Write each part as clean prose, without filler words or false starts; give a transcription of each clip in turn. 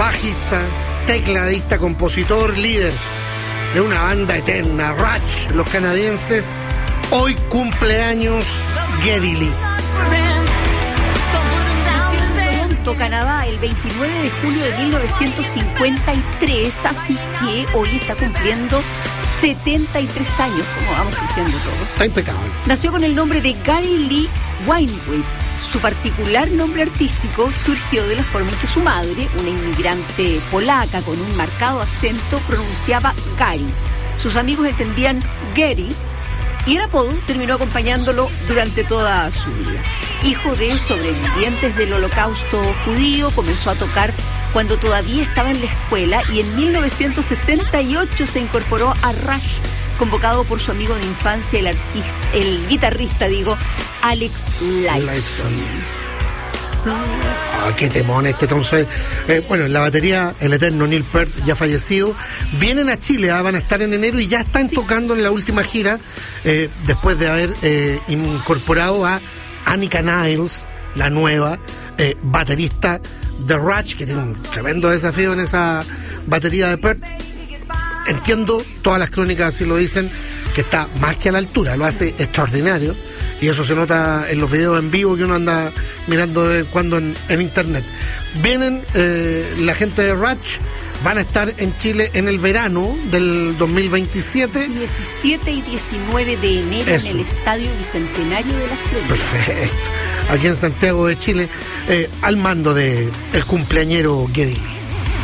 bajista, tecladista, compositor, líder de una banda eterna, Rush, los canadienses. Hoy cumpleaños Geddy Lee. Canadá el 29 de julio de 1953, así que hoy está cumpliendo 73 años, como vamos creciendo todos. Está impecable. Nació con el nombre de Gary Lee Wainwright. Su particular nombre artístico surgió de la forma en que su madre, una inmigrante polaca con un marcado acento, pronunciaba Gary. Sus amigos entendían Gary y el apodo terminó acompañándolo durante toda su vida. Hijo de sobrevivientes del Holocausto judío, comenzó a tocar cuando todavía estaba en la escuela y en 1968 se incorporó a Rush, convocado por su amigo de infancia, el guitarrista, Alex Lifeson. Qué temón este entonces. Bueno, en la batería, el eterno Neil Peart, ya fallecido. Vienen a Chile, van a estar en enero y ya están tocando en la última gira, después de haber incorporado a Annika Niles, la nueva baterista de Rush, que tiene un tremendo desafío en esa batería de Peart. Entiendo, todas las crónicas así lo dicen, que está más que a la altura, lo hace extraordinario. Y eso se nota en los videos en vivo que uno anda mirando de vez en cuando en internet. Vienen la gente de Rush, van a estar en Chile en el verano del 2027. 17 y 19 de enero eso, en el Estadio Bicentenario de la Florida. Perfecto. Aquí en Santiago de Chile, al mando de el cumpleañero Geddy Lee.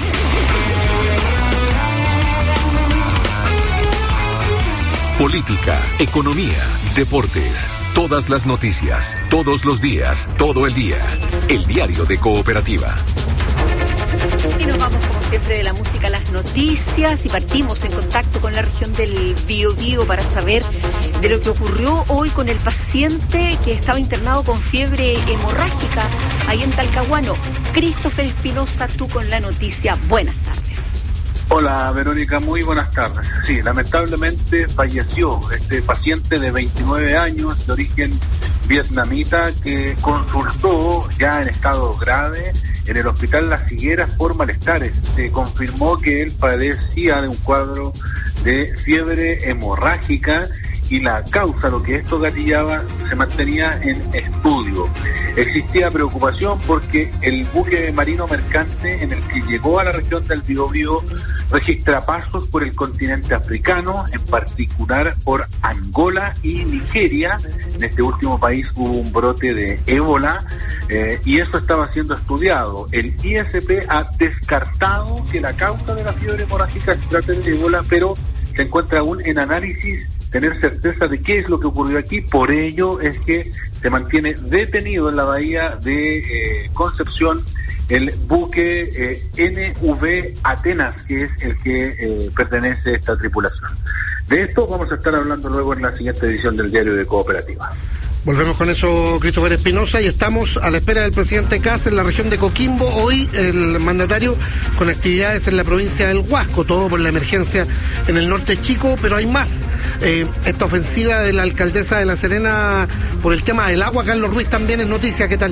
Política, economía, deportes, todas las noticias, todos los días, todo el día. El diario de Cooperativa. Y nos vamos como siempre de la música a las noticias y partimos en contacto con la región del Biobío para saber de lo que ocurrió hoy con el paciente que estaba internado con fiebre hemorrágica ahí en Talcahuano. Christopher Espinosa, tú con la noticia. Buenas tardes. Hola Verónica, muy buenas tardes. Sí, lamentablemente falleció este paciente de 29 años de origen vietnamita que consultó ya en estado grave en el hospital Las Higueras por malestares. Se confirmó que él padecía de un cuadro de fiebre hemorrágica y la causa, lo que esto gatillaba, se mantenía en estudio. Existía preocupación porque el buque marino mercante en el que llegó a la región del Biobío registra pasos por el continente africano, en particular por Angola y Nigeria. En este último país hubo un brote de ébola y eso estaba siendo estudiado. El ISP ha descartado que la causa de la fiebre hemorrágica se trate de ébola, pero se encuentra aún en análisis tener certeza de qué es lo que ocurrió aquí. Por ello es que se mantiene detenido en la bahía de Concepción el buque NV Atenas, que es el que pertenece a esta tripulación. De esto vamos a estar hablando luego en la siguiente edición del Diario de Cooperativa. Volvemos con eso, Christopher Espinosa, y estamos a la espera del presidente Kast en la región de Coquimbo. Hoy el mandatario con actividades en la provincia del Huasco, todo por la emergencia en el norte chico, pero hay más. Esta ofensiva de la alcaldesa de La Serena por el tema del agua, Carlos Ruiz, también es noticia. ¿Qué tal?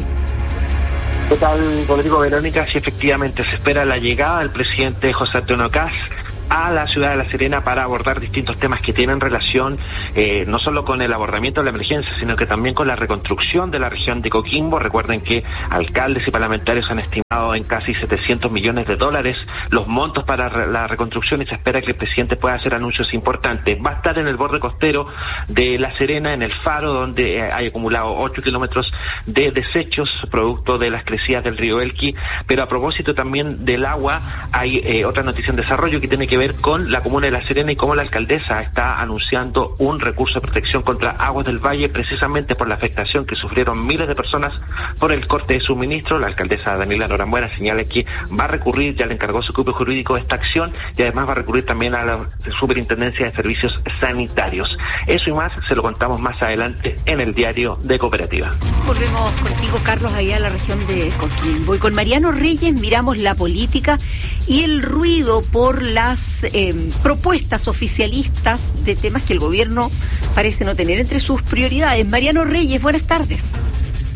¿Qué tal, Rodrigo? Verónica? Sí, efectivamente, se espera la llegada del presidente José Antonio Kast a la ciudad de La Serena para abordar distintos temas que tienen relación no solo con el abordamiento de la emergencia, sino que también con la reconstrucción de la región de Coquimbo. Recuerden que alcaldes y parlamentarios han estimado en casi $700 millones los montos para la reconstrucción y se espera que el presidente pueda hacer anuncios importantes. Va a estar en el borde costero de La Serena, en el faro, donde hay acumulado 8 kilómetros de desechos producto de las crecidas del río Elqui. Pero a propósito también del agua, hay otra noticia en desarrollo que tiene que ver con la comuna de La Serena y cómo la alcaldesa está anunciando un recurso de protección contra aguas del valle, precisamente por la afectación que sufrieron miles de personas por el corte de suministro. La alcaldesa Daniela Norambuena señala que va a recurrir, ya le encargó su equipo jurídico esta acción, y además va a recurrir también a la Superintendencia de Servicios Sanitarios. Eso y más se lo contamos más adelante en el Diario de Cooperativa. Volvemos contigo, Carlos, allá a la región de Coquimbo. Y con Mariano Reyes miramos la política y el ruido por las propuestas oficialistas de temas que el gobierno parece no tener entre sus prioridades. Mariano Reyes, buenas tardes.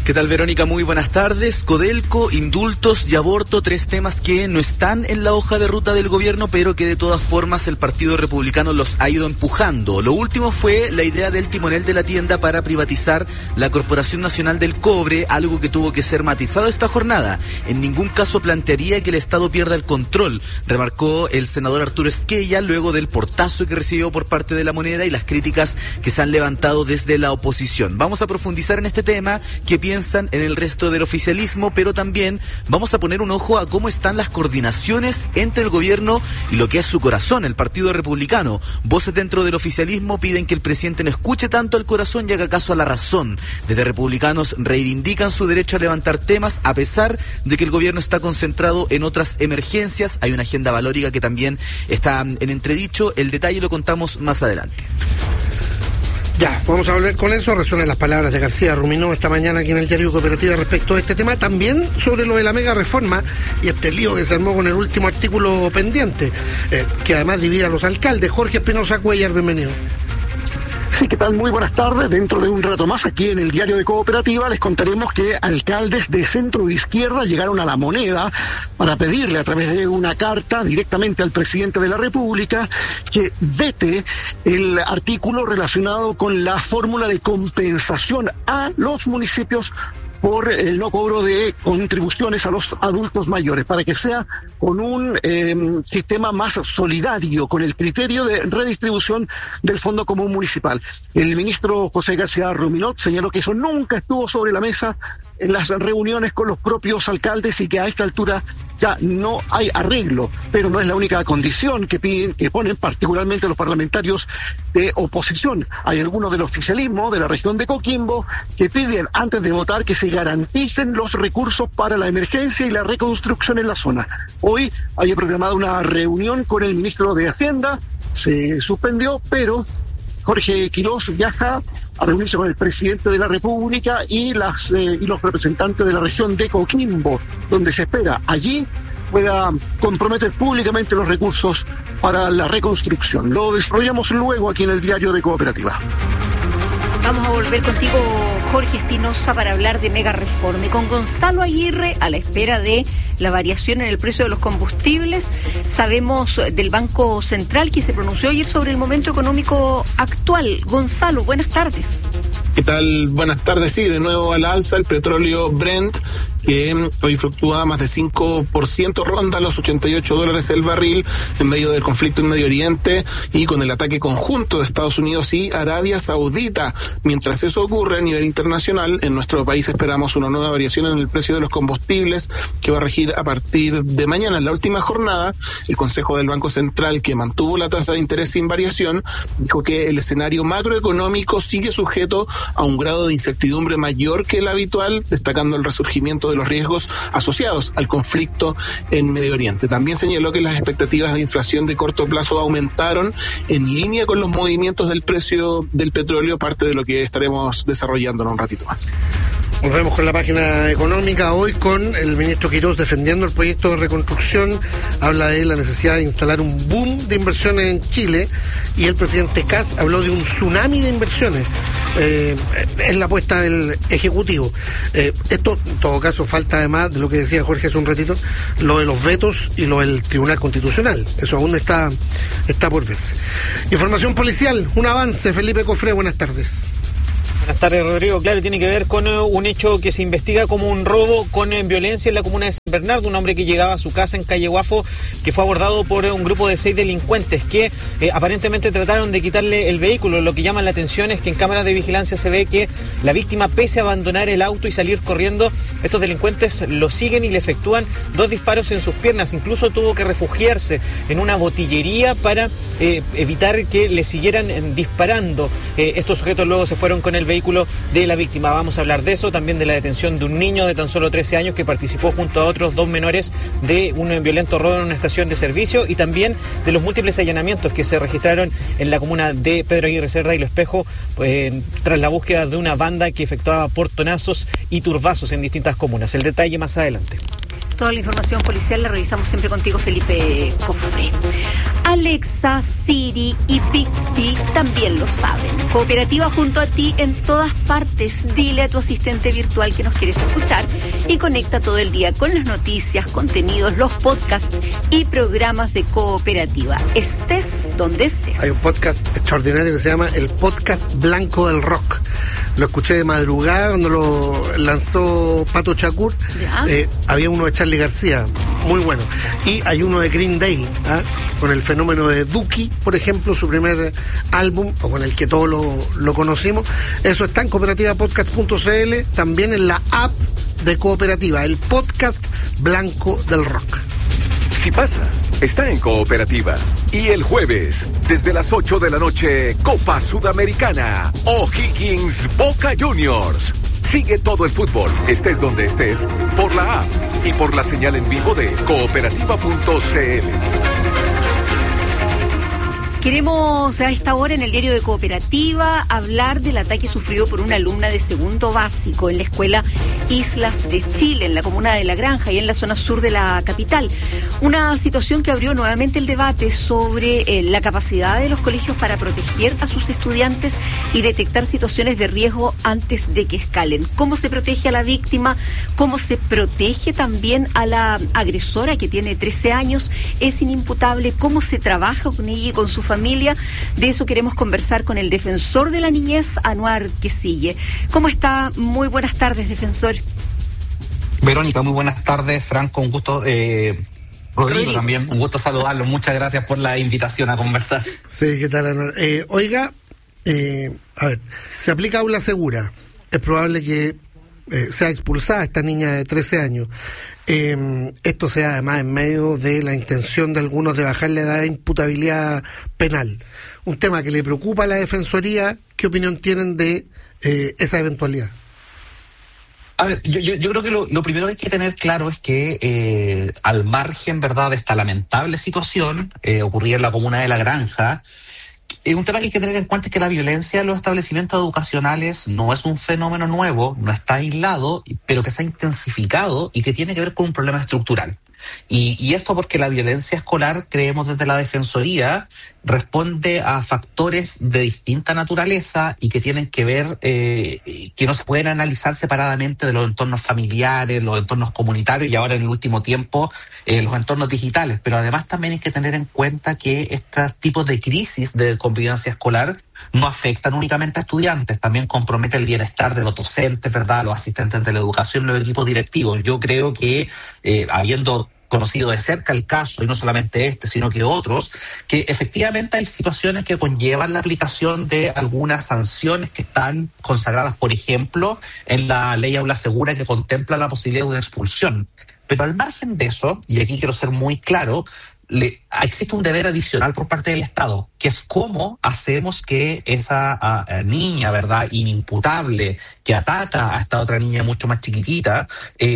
¿Qué tal, Verónica? Muy buenas tardes. Codelco, indultos y aborto, 3 temas que no están en la hoja de ruta del gobierno, pero que de todas formas el Partido Republicano los ha ido empujando. Lo último fue la idea del timonel de la tienda para privatizar la Corporación Nacional del Cobre, algo que tuvo que ser matizado esta jornada. En ningún caso plantearía que el Estado pierda el control, remarcó el senador Arturo Esquella luego del portazo que recibió por parte de La Moneda y las críticas que se han levantado desde la oposición. Vamos a profundizar en este tema, que piensan en el resto del oficialismo, pero también vamos a poner un ojo a cómo están las coordinaciones entre el gobierno y lo que es su corazón, el Partido Republicano. Voces dentro del oficialismo piden que el presidente no escuche tanto al corazón y haga caso a la razón. Desde republicanos reivindican su derecho a levantar temas a pesar de que el gobierno está concentrado en otras emergencias. Hay una agenda valórica que también está en entredicho. El detalle lo contamos más adelante. Ya, vamos a volver con eso. Resuenan las palabras de García Ruminó esta mañana aquí en el Diario Cooperativa respecto a este tema. También sobre lo de la mega reforma y este lío que se armó con el último artículo pendiente, que además divide a los alcaldes. Jorge Espinosa Cuellar, bienvenido. Sí, ¿qué tal? Muy buenas tardes. Dentro de un rato más, aquí en el Diario de Cooperativa, les contaremos que alcaldes de centro e izquierda llegaron a La Moneda para pedirle a través de una carta directamente al presidente de la República que vete el artículo relacionado con la fórmula de compensación a los municipios por el no cobro de contribuciones a los adultos mayores, para que sea con un sistema más solidario, con el criterio de redistribución del Fondo Común Municipal. El ministro José García Ruminot señaló que eso nunca estuvo sobre la mesa en las reuniones con los propios alcaldes y que a esta altura ya no hay arreglo, pero no es la única condición que piden, que ponen particularmente los parlamentarios de oposición. Hay algunos del oficialismo de la región de Coquimbo que piden antes de votar que se garanticen los recursos para la emergencia y la reconstrucción en la zona. Hoy hay programada una reunión con el ministro de Hacienda, se suspendió, pero Jorge Quirós viaja a reunirse con el presidente de la República y los representantes de la región de Coquimbo, donde se espera allí pueda comprometer públicamente los recursos para la reconstrucción. Lo desarrollamos luego aquí en el Diario de Cooperativa. Vamos a volver contigo, Jorge Espinosa, para hablar de mega reforma. Y con Gonzalo Aguirre, a la espera de la variación en el precio de los combustibles, sabemos del Banco Central que se pronunció ayer sobre el momento económico actual. Gonzalo, buenas tardes. ¿Qué tal? Buenas tardes. Sí, de nuevo a la alza el petróleo Brent, que hoy fluctúa más de 5%, ronda los $88 el barril en medio del conflicto en Medio Oriente y con el ataque conjunto de Estados Unidos y Arabia Saudita. Mientras eso ocurre a nivel internacional, en nuestro país esperamos una nueva variación en el precio de los combustibles que va a regir a partir de mañana. En la última jornada, el Consejo del Banco Central, que mantuvo la tasa de interés sin variación, dijo que el escenario macroeconómico sigue sujeto a un grado de incertidumbre mayor que el habitual, destacando el resurgimiento de los riesgos asociados al conflicto en Medio Oriente. También señaló que las expectativas de inflación de corto plazo aumentaron en línea con los movimientos del precio del petróleo, parte de lo que estaremos desarrollando en un ratito más. Volvemos con la página económica hoy con el ministro Quirós defendiendo el proyecto de reconstrucción. Habla de la necesidad de instalar un boom de inversiones en Chile y el presidente Kast habló de un tsunami de inversiones. Es la apuesta del Ejecutivo. Esto, en todo caso, falta además de lo que decía Jorge hace un ratito, lo de los vetos y lo del Tribunal Constitucional. Eso aún está por verse. Información policial, un avance. Felipe Cofré, buenas tardes. Buenas tardes, Rodrigo. Claro, tiene que ver con un hecho que se investiga como un robo con violencia en la comuna de San Bernardo. Un hombre que llegaba a su casa en calle Guafo, que fue abordado por un grupo de 6 delincuentes que aparentemente trataron de quitarle el vehículo. Lo que llama la atención es que en cámaras de vigilancia se ve que la víctima, pese a abandonar el auto y salir corriendo, estos delincuentes lo siguen y le efectúan 2 disparos en sus piernas. Incluso tuvo que refugiarse en una botillería para evitar que le siguieran disparando. Estos sujetos luego se fueron con el vehículo de la víctima. Vamos a hablar de eso, también de la detención de un niño de tan solo 13 años que participó junto a otros 2 menores de un violento robo en una estación de servicio, y también de los múltiples allanamientos que se registraron en la comuna de Pedro Aguirre Cerda y Lo Espejo tras la búsqueda de una banda que efectuaba portonazos y turbazos en distintas comunas. El detalle más adelante. Toda la información policial la revisamos siempre contigo, Felipe Cofre. Alexa, Siri y Bixby también lo saben. Cooperativa junto a ti en todas partes. Dile a tu asistente virtual que nos quieres escuchar y conecta todo el día con las noticias, contenidos, los podcasts y programas de Cooperativa. Estés donde estés. Hay un podcast extraordinario que se llama el Podcast Blanco del Rock. Lo escuché de madrugada cuando lo lanzó Pato Chacur. Había uno de Charly García, muy bueno. Y hay uno de Green Day, con el fenómeno de Dookie, por ejemplo, su primer álbum, o con el que todos lo conocimos. Eso está en cooperativapodcast.cl, también en la app de Cooperativa, el Podcast Blanco del Rock. Si pasa, está en Cooperativa. Y el jueves, desde las 8 de la noche, Copa Sudamericana, O'Higgins Boca Juniors. Sigue todo el fútbol, estés donde estés, por la app y por la señal en vivo de cooperativa.cl. Queremos a esta hora en el diario de Cooperativa hablar del ataque sufrido por una alumna de segundo básico en la escuela Islas de Chile, en la comuna de La Granja y en la zona sur de la capital. Una situación que abrió nuevamente el debate sobre la capacidad de los colegios para proteger a sus estudiantes y detectar situaciones de riesgo antes de que escalen. ¿Cómo se protege a la víctima? ¿Cómo se protege también a la agresora que tiene 13 años? ¿Es inimputable? ¿Cómo se trabaja con ella y con su familia? De eso queremos conversar con el defensor de la niñez, Anuar Quesille. ¿Cómo está? Muy buenas tardes, defensor. Verónica, muy buenas tardes. Franco, un gusto. Rodrigo también, un gusto saludarlo. Muchas gracias por la invitación a conversar. Sí, ¿qué tal, Anuar? Oiga, a ver, se aplica aula segura. Es probable que sea expulsada esta niña de 13 años. Esto sea además en medio de la intención de algunos de bajar la edad de imputabilidad penal. Un tema que le preocupa a la Defensoría. ¿Qué opinión tienen de esa eventualidad? A ver, yo creo que lo primero que hay que tener claro es que al margen, ¿verdad?, de esta lamentable situación ocurrida en la comuna de La Granja, un tema que hay que tener en cuenta es que la violencia en los establecimientos educacionales no es un fenómeno nuevo, no está aislado, pero que se ha intensificado y que tiene que ver con un problema estructural. Y esto porque la violencia escolar, creemos desde la Defensoría, responde a factores de distinta naturaleza y que tienen que ver, que no se pueden analizar separadamente de los entornos familiares, los entornos comunitarios y ahora en el último tiempo los entornos digitales. Pero además también hay que tener en cuenta que estos tipos de crisis de convivencia escolar no afectan únicamente a estudiantes, también compromete el bienestar de los docentes, ¿verdad?, los asistentes de la educación, los equipos directivos. Yo creo que habiendo conocido de cerca el caso, y no solamente este, sino que otros, que efectivamente hay situaciones que conllevan la aplicación de algunas sanciones que están consagradas, por ejemplo, en la ley Aula Segura, que contempla la posibilidad de una expulsión. Pero al margen de eso, y aquí quiero ser muy claro, existe un deber adicional por parte del Estado, que es cómo hacemos que esa niña, ¿verdad?, inimputable, que ataca a esta otra niña mucho más chiquitita,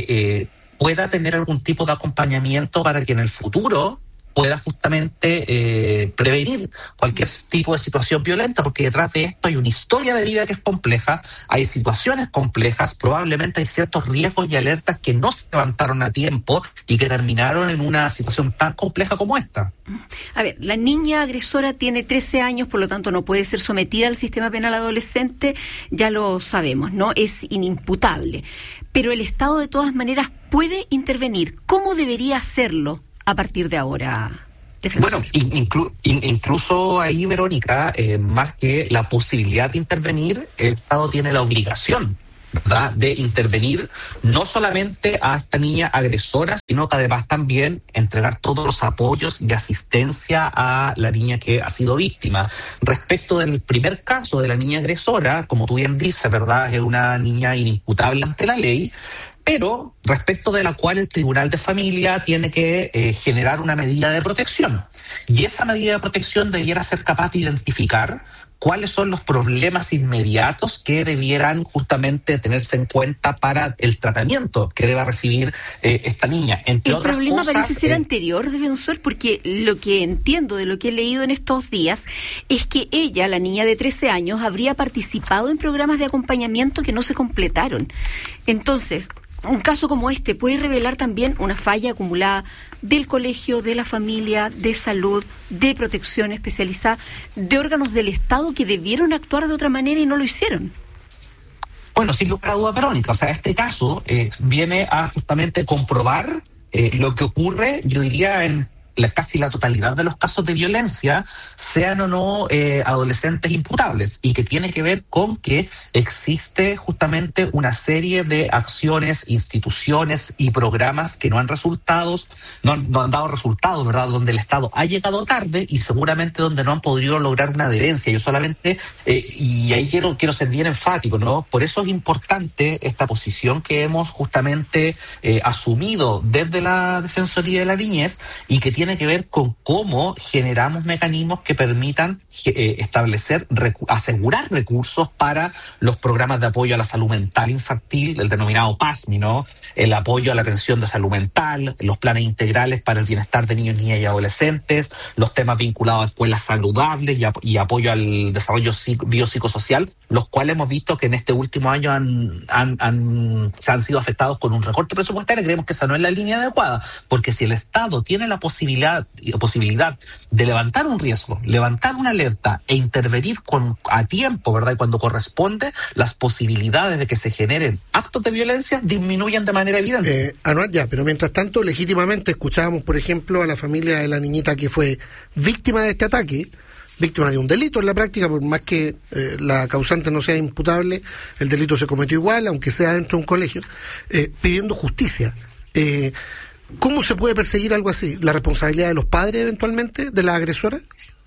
pueda tener algún tipo de acompañamiento para que en el futuro pueda justamente prevenir cualquier tipo de situación violenta, porque detrás de esto hay una historia de vida que es compleja, hay situaciones complejas, probablemente hay ciertos riesgos y alertas que no se levantaron a tiempo y que terminaron en una situación tan compleja como esta. A ver, la niña agresora tiene 13 años, por lo tanto no puede ser sometida al sistema penal adolescente, ya lo sabemos, ¿no? Es inimputable. Pero el Estado de todas maneras puede intervenir. ¿Cómo debería hacerlo a partir de ahora, defensor? Bueno, incluso ahí, Verónica, más que la posibilidad de intervenir, el Estado tiene la obligación, ¿verdad?, de intervenir no solamente a esta niña agresora, sino que además también entregar todos los apoyos y asistencia a la niña que ha sido víctima. Respecto del primer caso de la niña agresora, como tú bien dices, ¿verdad?, es una niña inimputable ante la ley, pero respecto de la cual el Tribunal de Familia tiene que generar una medida de protección. Y esa medida de protección debiera ser capaz de identificar cuáles son los problemas inmediatos que debieran justamente tenerse en cuenta para el tratamiento que deba recibir esta niña. Entre el otras problema cosas, parece ser anterior, defensor, porque lo que entiendo de lo que he leído en estos días es que ella, la niña de 13 años, habría participado en programas de acompañamiento que no se completaron. Entonces, un caso como este puede revelar también una falla acumulada del colegio, de la familia, de salud, de protección especializada, de órganos del Estado que debieron actuar de otra manera y no lo hicieron. Bueno, sin lugar a dudas, Verónica, o sea, este caso viene a justamente comprobar lo que ocurre, yo diría, en casi la totalidad de los casos de violencia, sean o no adolescentes imputables, y que tiene que ver con que existe justamente una serie de acciones, instituciones y programas que no han dado resultados, ¿verdad? Donde el Estado ha llegado tarde y seguramente donde no han podido lograr una adherencia. Yo solamente, y ahí quiero ser bien enfático, ¿no? Por eso es importante esta posición que hemos justamente asumido desde la Defensoría de la Niñez, y que tiene que ver con cómo generamos mecanismos que permitan asegurar recursos para los programas de apoyo a la salud mental infantil, el denominado PASMI, ¿no? El apoyo a la atención de salud mental, los planes integrales para el bienestar de niños, niñas y adolescentes, los temas vinculados a escuelas saludables y apoyo al desarrollo biopsicosocial, los cuales hemos visto que en este último año se han sido afectados con un recorte presupuestario. Creemos que esa no es la línea adecuada, porque si el Estado tiene la posibilidad de levantar un riesgo, levantar una alerta e intervenir a tiempo, ¿verdad? Y cuando corresponde, las posibilidades de que se generen actos de violencia disminuyen de manera evidente. Anual, pero mientras tanto, legítimamente escuchábamos, por ejemplo, a la familia de la niñita que fue víctima de este ataque, víctima de un delito en la práctica, por más que la causante no sea imputable, el delito se cometió igual, aunque sea dentro de un colegio, pidiendo justicia. ¿Cómo se puede perseguir algo así? ¿La responsabilidad de los padres eventualmente, de la agresora?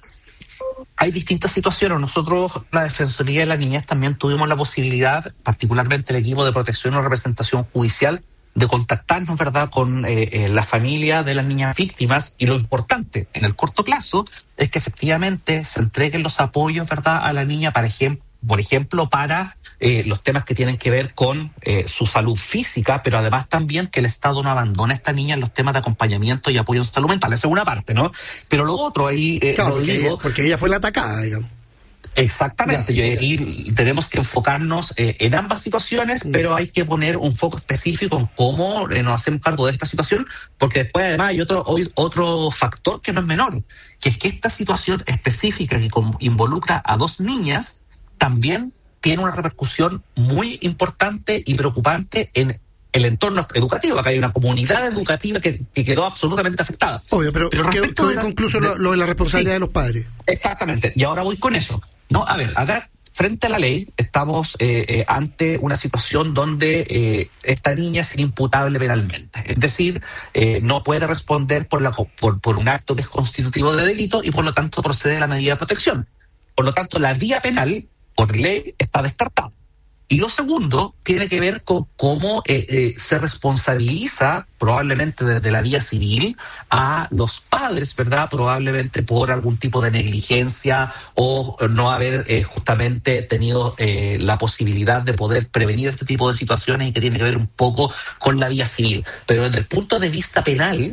Hay distintas situaciones. Nosotros, la Defensoría de la Niñez, también tuvimos la posibilidad, particularmente el equipo de protección o representación judicial, de contactarnos, ¿verdad?, con la familia de las niñas víctimas, y lo importante en el corto plazo es que efectivamente se entreguen los apoyos, ¿verdad?, a la niña, por ejemplo, para los temas que tienen que ver con su salud física, pero además también que el Estado no abandone a esta niña en los temas de acompañamiento y apoyo en salud mental. Esa es una parte, ¿no? Pero lo otro ahí... claro, porque ella fue la atacada, digamos. Exactamente, y aquí tenemos que enfocarnos en ambas situaciones, pero hay que poner un foco específico en cómo nos hacemos cargo de esta situación, porque después además hay otro factor que no es menor, que es que esta situación específica que involucra a dos niñas también tiene una repercusión muy importante y preocupante en el entorno educativo. Acá hay una comunidad educativa que quedó absolutamente afectada. Obvio, pero quedó inconcluso lo de la responsabilidad de los padres. Exactamente, y ahora voy con eso. No, a ver, acá frente a la ley estamos ante una situación donde esta niña es inimputable penalmente. Es decir, no puede responder por un acto que es constitutivo de delito y por lo tanto procede a la medida de protección. Por lo tanto, la vía penal, por ley, está descartada. Y lo segundo tiene que ver con cómo se responsabiliza, probablemente desde la vía civil, a los padres, ¿verdad? Probablemente por algún tipo de negligencia o no haber justamente tenido la posibilidad de poder prevenir este tipo de situaciones, y que tiene que ver un poco con la vía civil. Pero desde el punto de vista penal,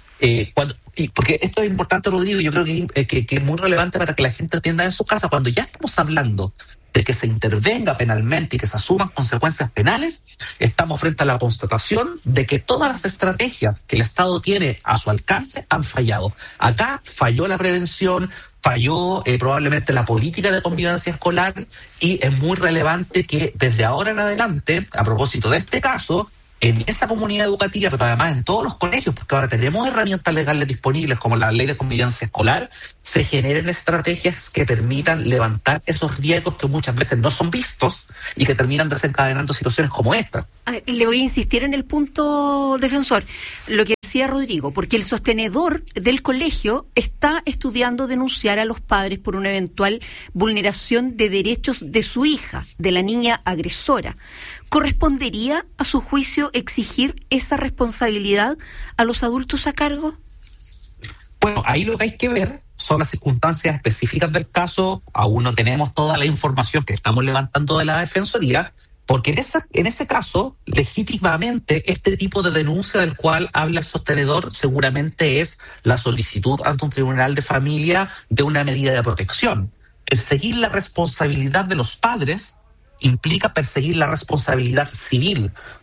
porque esto es importante, Rodrigo, y yo creo que es muy relevante para que la gente entienda en su casa, cuando ya estamos hablando de que se intervenga penalmente y que se asuman consecuencias penales, estamos frente a la constatación de que todas las estrategias que el Estado tiene a su alcance han fallado. Acá falló la prevención, falló probablemente la política de convivencia escolar, y es muy relevante que desde ahora en adelante, a propósito de este caso, en esa comunidad educativa, pero además en todos los colegios, porque ahora tenemos herramientas legales disponibles como la ley de convivencia escolar, se generen estrategias que permitan levantar esos riesgos que muchas veces no son vistos y que terminan desencadenando situaciones como esta. Le voy a insistir en el punto, defensor, lo que decía Rodrigo, porque el sostenedor del colegio está estudiando denunciar a los padres por una eventual vulneración de derechos de su hija, de la niña agresora. ¿Correspondería, a su juicio, exigir esa responsabilidad a los adultos a cargo? Bueno, ahí lo que hay que ver son las circunstancias específicas del caso. Aún no tenemos toda la información que estamos levantando de la Defensoría, porque en ese caso, legítimamente, este tipo de denuncia del cual habla el sostenedor seguramente es la solicitud ante un tribunal de familia de una medida de protección. El seguir la responsabilidad de los padres implica perseguir la responsabilidad civil,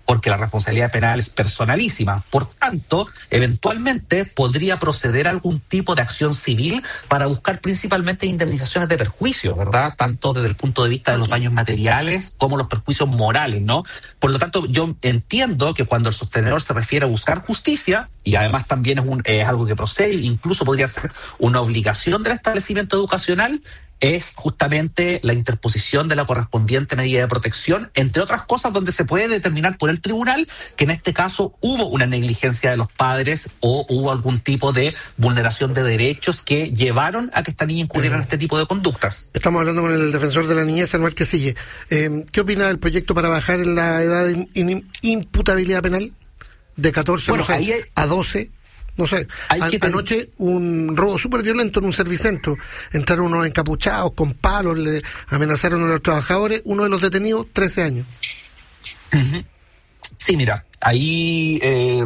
porque la responsabilidad penal es personalísima. Por tanto, eventualmente podría proceder a algún tipo de acción civil para buscar principalmente indemnizaciones de perjuicios, ¿verdad? Tanto desde el punto de vista de los daños materiales como los perjuicios morales, ¿no? Por lo tanto, yo entiendo que cuando el sostenedor se refiere a buscar justicia, y además también es algo que procede, incluso podría ser una obligación del establecimiento educacional, es justamente la interposición de la correspondiente medida de protección, entre otras cosas donde se puede determinar por el tribunal que en este caso hubo una negligencia de los padres o hubo algún tipo de vulneración de derechos que llevaron a que esta niña incurriera en este tipo de conductas. Estamos hablando con el defensor de la niñez, Anuar Quisille. ¿Qué opina del proyecto para bajar la edad de imputabilidad penal de 14 a 12? No sé, anoche un robo súper violento en un servicentro. Entraron unos encapuchados con palos, le amenazaron a los trabajadores. Uno de los detenidos, 13 años. Uh-huh. Sí, mira, ahí,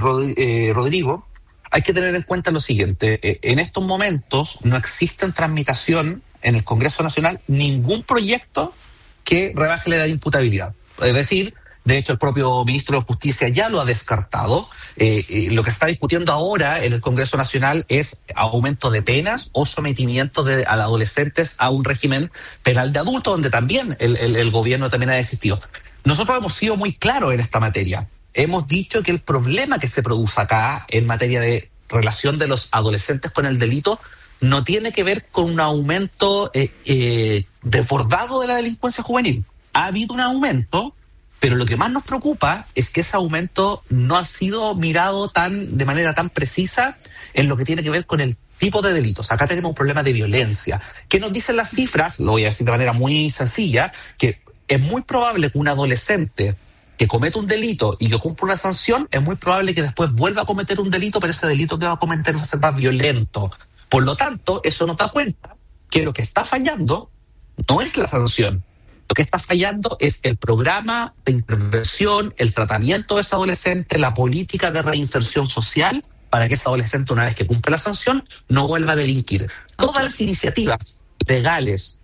Rodrigo, hay que tener en cuenta lo siguiente. En estos momentos no existe en tramitación en el Congreso Nacional ningún proyecto que rebaje la edad de imputabilidad. Es decir, de hecho, el propio ministro de Justicia ya lo ha descartado. Lo que se está discutiendo ahora en el Congreso Nacional es aumento de penas o sometimiento de adolescentes a un régimen penal de adultos, donde también el gobierno también ha desistido. Nosotros hemos sido muy claros en esta materia. Hemos dicho que el problema que se produce acá en materia de relación de los adolescentes con el delito no tiene que ver con un aumento desbordado de la delincuencia juvenil. Ha habido un aumento, pero lo que más nos preocupa es que ese aumento no ha sido mirado de manera tan precisa en lo que tiene que ver con el tipo de delitos. Acá tenemos un problema de violencia. ¿Qué nos dicen las cifras? Lo voy a decir de manera muy sencilla, que es muy probable que un adolescente que cometa un delito y que cumpla una sanción, es muy probable que después vuelva a cometer un delito, pero ese delito que va a cometer va a ser más violento. Por lo tanto, eso nos da cuenta que lo que está fallando no es la sanción. Lo que está fallando es el programa de intervención, el tratamiento de ese adolescente, la política de reinserción social para que ese adolescente, una vez que cumple la sanción, no vuelva a delinquir. Todas las iniciativas legales,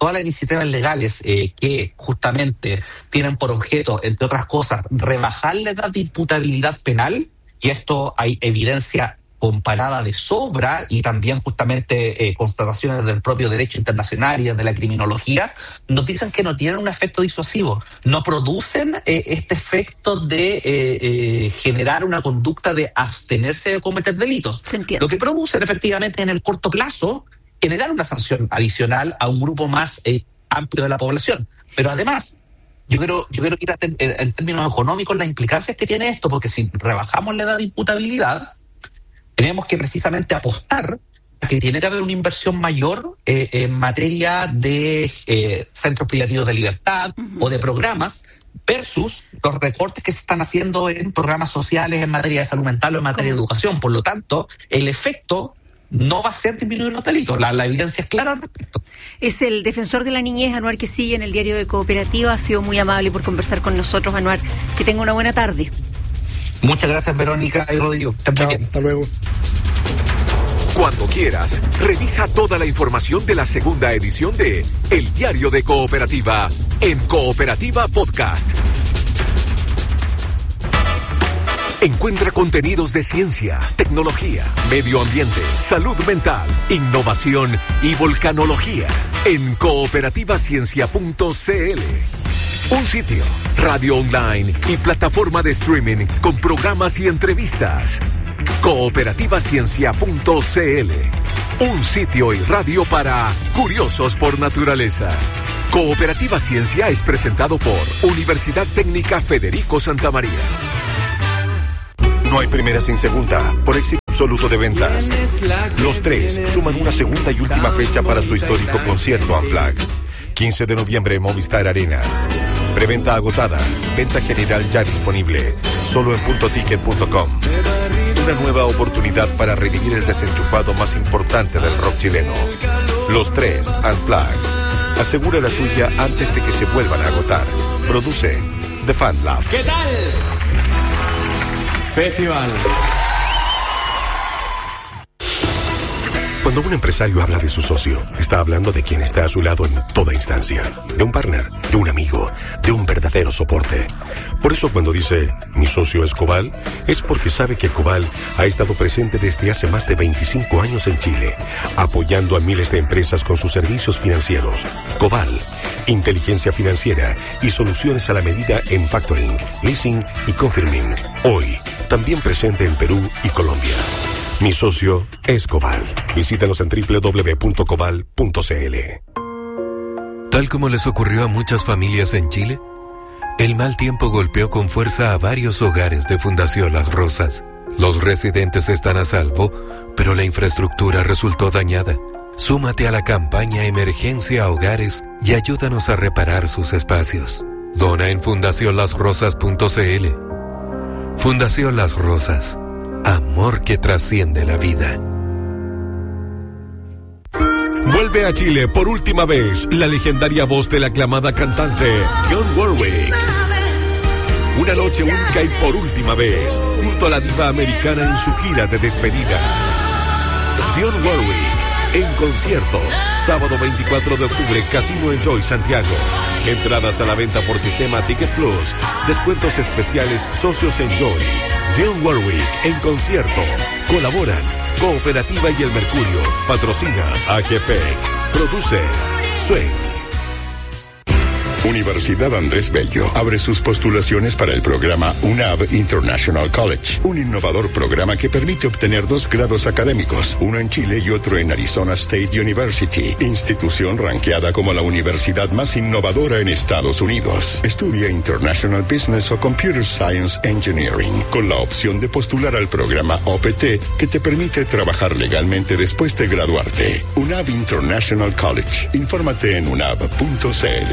que justamente tienen por objeto, entre otras cosas, rebajar la edad de imputabilidad penal, y esto hay evidencia comparada de sobra y también justamente constataciones del propio derecho internacional y de la criminología, nos dicen que no tienen un efecto disuasivo, no producen este efecto de generar una conducta de abstenerse de cometer delitos. Lo que producen efectivamente en el corto plazo, generar una sanción adicional a un grupo más amplio de la población. Pero además, yo quiero ir en términos económicos las implicancias que tiene esto, porque si rebajamos la edad de imputabilidad, tenemos que precisamente apostar a que tiene que haber una inversión mayor en materia de centros privativos de libertad o de programas versus los recortes que se están haciendo en programas sociales en materia de salud mental o en materia de educación. Por lo tanto, el efecto no va a ser disminuir los delitos. La evidencia es clara al respecto. Es el defensor de la niñez, Anuar Quisille, en el Diario de Cooperativa. Ha sido muy amable por conversar con nosotros, Anuar. Que tenga una buena tarde. Muchas gracias, Verónica y Rodrigo. Chao, hasta luego. Cuando quieras, revisa toda la información de la segunda edición de El Diario de Cooperativa en Cooperativa Podcast. Encuentra contenidos de ciencia, tecnología, medio ambiente, salud mental, innovación y volcanología en cooperativaciencia.cl. Un sitio, radio online y plataforma de streaming con programas y entrevistas. Cooperativaciencia.cl. Un sitio y radio para curiosos por naturaleza. Cooperativa Ciencia es presentado por Universidad Técnica Federico Santa María. No hay primera sin segunda, por éxito absoluto de ventas. Los Tres suman una segunda y última fecha para su histórico concierto Unplugged. 15 de noviembre en Movistar Arena. Preventa agotada, venta general ya disponible, solo en puntoticket.com. Una nueva oportunidad para revivir el desenchufado más importante del rock chileno. Los Tres Unplugged. Asegura la tuya antes de que se vuelvan a agotar. Produce The Fan Lab. ¿Qué tal? Festival. Cuando un empresario habla de su socio, está hablando de quien está a su lado en toda instancia. De un partner, de un amigo, de un verdadero soporte. Por eso cuando dice, mi socio es Coval, es porque sabe que Coval ha estado presente desde hace más de 25 años en Chile, apoyando a miles de empresas con sus servicios financieros. Coval, inteligencia financiera y soluciones a la medida en factoring, leasing y confirming. Hoy, también presente en Perú y Colombia. Mi socio es Coval. Visítanos en www.coval.cl. Tal como les ocurrió a muchas familias en Chile, el mal tiempo golpeó con fuerza a varios hogares de Fundación Las Rosas. Los residentes están a salvo, pero la infraestructura resultó dañada. Súmate a la campaña Emergencia Hogares y ayúdanos a reparar sus espacios. Dona en fundacionlasrosas.cl. Fundación Las Rosas. Amor que trasciende la vida. Vuelve a Chile por última vez la legendaria voz de la aclamada cantante Dionne Warwick. Una noche única y por última vez, junto a la diva americana en su gira de despedida. Dionne Warwick en concierto, sábado 24 de octubre, Casino Enjoy Santiago. Entradas a la venta por sistema Ticket Plus. Descuentos especiales Socios Enjoy. Dionne Warwick en concierto. Colaboran Cooperativa y El Mercurio. Patrocina AGPEC. Produce Swing. Universidad Andrés Bello abre sus postulaciones para el programa UNAV International College, un innovador programa que permite obtener 2 grados académicos, uno en Chile y otro en Arizona State University, institución ranqueada como la universidad más innovadora en Estados Unidos. Estudia International Business o Computer Science Engineering, con la opción de postular al programa OPT, que te permite trabajar legalmente después de graduarte. UNAV International College. Infórmate en unav.cl.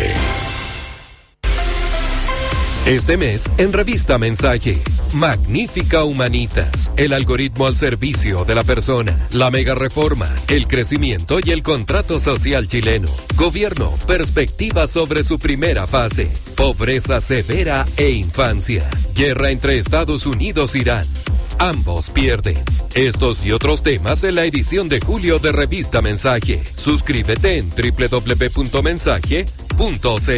Este mes, en Revista Mensaje, Magnífica Humanitas, el algoritmo al servicio de la persona, la mega reforma, el crecimiento y el contrato social chileno, gobierno, perspectiva sobre su primera fase, pobreza severa e infancia, guerra entre Estados Unidos e Irán. Ambos pierden. Estos y otros temas en la edición de julio de Revista Mensaje. Suscríbete en www.mensaje.cl.